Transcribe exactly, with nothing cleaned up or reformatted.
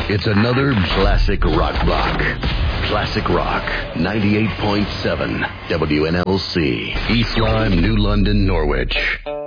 It's another classic rock block. Classic Rock, ninety-eight point seven W N L C, East Lyme, New London, Norwich.